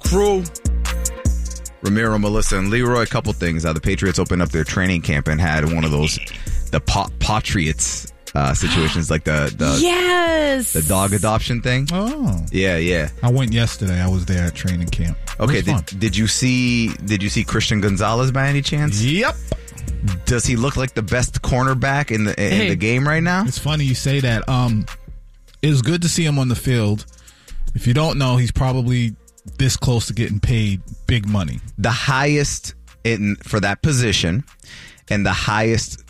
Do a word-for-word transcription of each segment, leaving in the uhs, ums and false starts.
crew. Ramiro, Melissa, and Leroy. A couple things. Uh, the Patriots opened up their training camp and had one of those, the pa- Patriots uh, situations, like the the, yes. the dog adoption thing. Oh. Yeah, yeah. I went yesterday. I was there at training camp. It Okay, was fun. did, did you see Did you see Christian Gonzalez by any chance? Yep. Does he look like the best cornerback in the in Hey. the game right now? It's funny you say that. Um, it was good to see him on the field. If you don't know, he's probably this close to getting paid big money. The highest in for that position, and the highest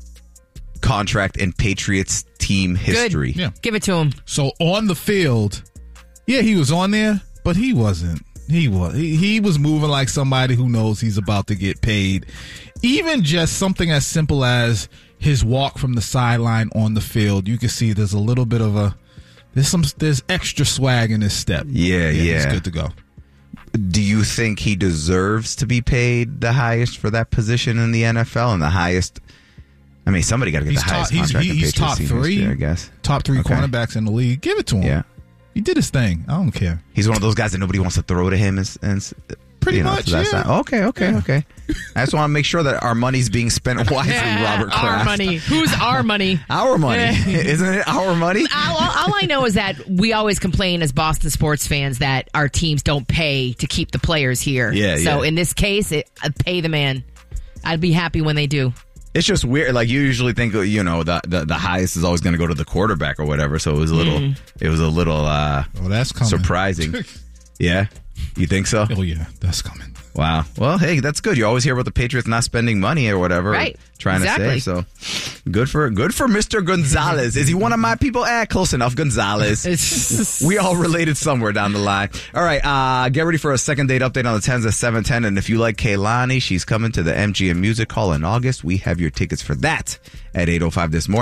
contract in Patriots team history. Yeah. Give it to him. So on the field, yeah, he was on there, but he wasn't. He was he, he was moving like somebody who knows he's about to get paid. Even just something as simple as his walk from the sideline on the field, you can see there's a little bit of a there's some there's extra swag in his step. Yeah, yeah. He's good to go. Do you think he deserves to be paid the highest for that position in the N F L and the highest? I mean, somebody got to get He's the top, highest he's, contract he- in he's Patriots top team three, history, I guess. top three Okay. cornerbacks in the league. Give it to him. Yeah. He did his thing. I don't care. He's one of those guys that nobody wants to throw to him. And, and Pretty you know, much, so that's yeah. not- okay, okay, Yeah. okay. I just want to make sure that our money's being spent wisely, Robert Kraft. Our money. Who's our money? Our money. Isn't it our money? all, all I know is that we always complain as Boston sports fans that our teams don't pay to keep the players here. Yeah, So yeah. in this case, it, I'd pay the man. I'd be happy when they do. It's just weird. Like, you usually think, you know, the the, the highest is always going to go to the quarterback or whatever. So it was a little, Mm. it was a little uh, Oh, that's coming. surprising. Yeah? You think so? Oh, yeah. That's coming. Wow. Well, hey, that's good. You always hear about the Patriots not spending money or whatever. Right. Trying Exactly. to say. So good for good for Mister Gonzalez. Is he one of my people? Eh, close enough. Gonzalez. It's We all related somewhere down the line. All right. Uh, get ready for a second date update on the tens at seven ten. And if you like Kaylani, she's coming to the M G M Music Hall in August. We have your tickets for that at eight oh five this morning.